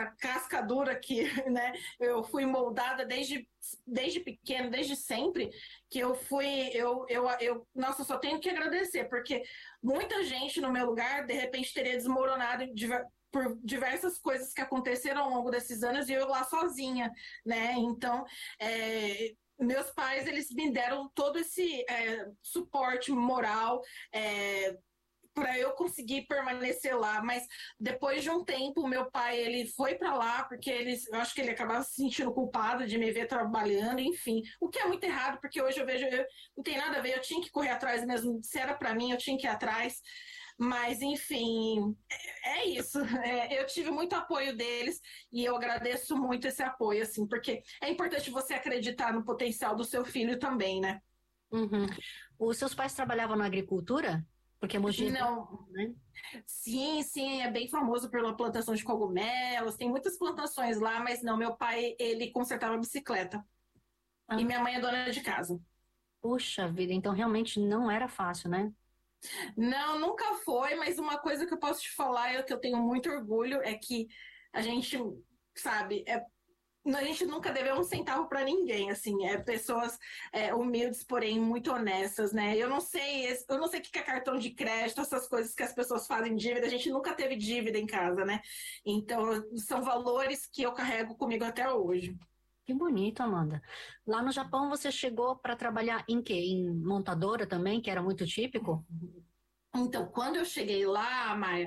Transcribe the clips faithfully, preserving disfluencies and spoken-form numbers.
essa casca dura que, né, eu fui moldada desde, desde pequeno, desde sempre, que eu fui, eu, eu, eu, nossa, eu só tenho que agradecer, porque muita gente no meu lugar, de repente, teria desmoronado de, por diversas coisas que aconteceram ao longo desses anos e eu lá sozinha, né? Então, é, meus pais, eles me deram todo esse é, suporte moral, é, para eu conseguir permanecer lá, mas depois de um tempo, meu pai, ele foi para lá, porque ele, eu acho que ele acabava se sentindo culpado de me ver trabalhando, enfim, o que é muito errado, porque hoje eu vejo, eu, não tem nada a ver, eu tinha que correr atrás mesmo, se era para mim, eu tinha que ir atrás, mas enfim, é, é isso, é, eu tive muito apoio deles, e eu agradeço muito esse apoio, assim, porque é importante você acreditar no potencial do seu filho também, né? Uhum. Os seus pais trabalhavam na agricultura? Porque Mogi é bem, Não, né? sim, sim, é bem famoso pela plantação de cogumelos, tem muitas plantações lá, mas não, meu pai, ele consertava bicicleta. E Ah, minha mãe é dona de casa. puxa vida, então realmente não era fácil, né? Não, nunca foi, mas uma coisa que eu posso te falar, é que eu tenho muito orgulho, é que a gente, sabe, é, a gente nunca deveu um centavo para ninguém, assim, é pessoas é, humildes, porém muito honestas, né? Eu não sei, eu não sei o que é cartão de crédito, essas coisas que as pessoas fazem dívida, a gente nunca teve dívida em casa, né? Então, são valores que eu carrego comigo até hoje. Que bonito, Amanda. Lá no Japão você chegou para trabalhar em quê? Em montadora também, que era muito típico? Então, quando eu cheguei lá, Maia,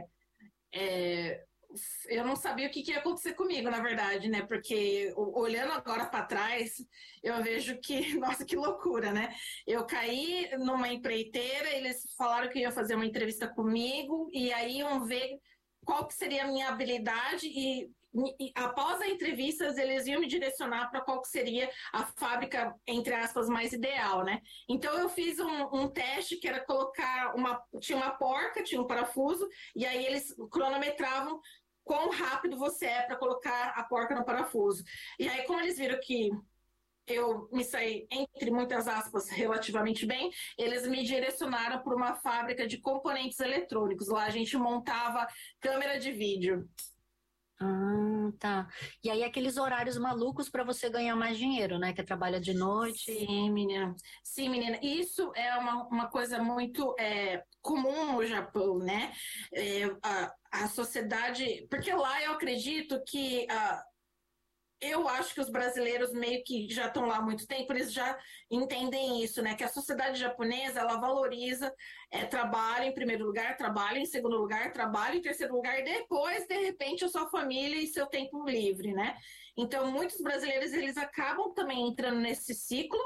é, eu não sabia o que, que ia acontecer comigo, na verdade, né? Porque olhando agora para trás, eu vejo que, nossa, que loucura, né? Eu caí numa empreiteira, eles falaram que iam fazer uma entrevista comigo, e aí iam ver qual que seria a minha habilidade e, e após a entrevista eles iam me direcionar para qual que seria a fábrica, entre aspas, mais ideal, né? Então eu fiz um, um teste que era colocar uma, tinha uma porca, tinha um parafuso, e aí eles cronometravam quão rápido você é para colocar a porca no parafuso. E aí, como eles viram que eu me saí, entre muitas aspas, relativamente bem, eles me direcionaram para uma fábrica de componentes eletrônicos. Lá a gente montava câmera de vídeo. Ah, tá. E aí aqueles horários malucos para você ganhar mais dinheiro, né? Que trabalha de noite. Sim, menina. Sim, menina. Isso é uma, uma coisa muito é, comum no Japão, né? É, a, a sociedade. Porque lá eu acredito que. A, eu acho que os brasileiros meio que já estão lá há muito tempo, eles já entendem isso, né? Que a sociedade japonesa, ela valoriza é, trabalho em primeiro lugar, trabalho em segundo lugar, trabalho em terceiro lugar, e depois, de repente, a sua família e seu tempo livre, né? Então, muitos brasileiros, eles acabam também entrando nesse ciclo,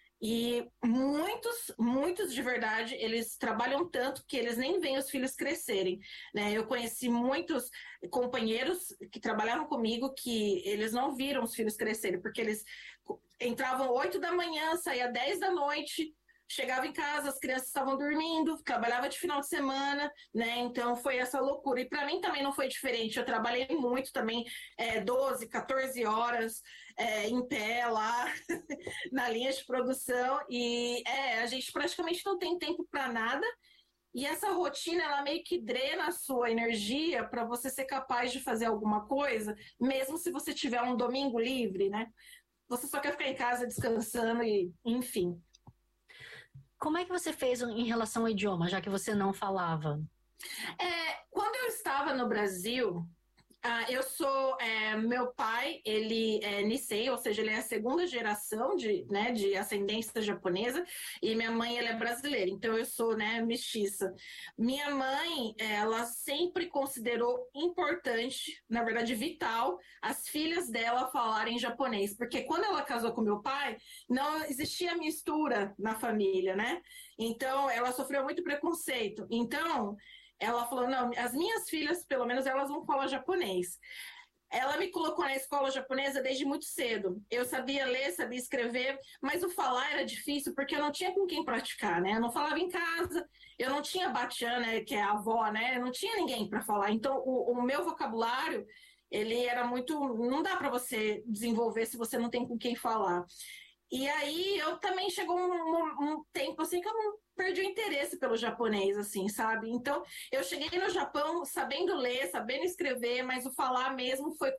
e muitos, muitos de verdade, eles trabalham tanto que eles nem veem os filhos crescerem, né? Eu conheci muitos companheiros que trabalhavam comigo que eles não viram os filhos crescerem, porque eles entravam oito da manhã, saía dez da noite, chegava em casa, as crianças estavam dormindo, trabalhava de final de semana, né? Então foi essa loucura. E para mim também não foi diferente. Eu trabalhei muito também, é, doze, quatorze horas é, em pé lá na linha de produção. E é, a gente praticamente não tem tempo para nada. E essa rotina, ela meio que drena a sua energia para você ser capaz de fazer alguma coisa, mesmo se você tiver um domingo livre, né? Você só quer ficar em casa descansando e, enfim. Como é que você fez em relação ao idioma, já que você não falava? É, quando eu estava no Brasil, ah, eu sou, é, meu pai, ele é Nisei, ou seja, ele é a segunda geração de, né, de ascendência japonesa, e minha mãe, ela é brasileira, então eu sou, né, mestiça. Minha mãe, ela sempre considerou importante, na verdade vital, as filhas dela falarem japonês, porque quando ela casou com meu pai, não existia mistura na família, né? Então, ela sofreu muito preconceito. Então, ela falou, não, as minhas filhas, pelo menos, elas não falam japonês. Ela me colocou na escola japonesa desde muito cedo. Eu sabia ler, sabia escrever, mas o falar era difícil porque eu não tinha com quem praticar, né? Eu não falava em casa, eu não tinha batiana, né, que é a avó, né? Eu não tinha ninguém para falar. Então, o, o meu vocabulário, ele era muito... Não dá para você desenvolver se você não tem com quem falar. E aí eu também chegou um, um, um tempo assim que eu não perdi o interesse pelo japonês, assim, sabe? Então eu cheguei no Japão sabendo ler, sabendo escrever, mas o falar mesmo foi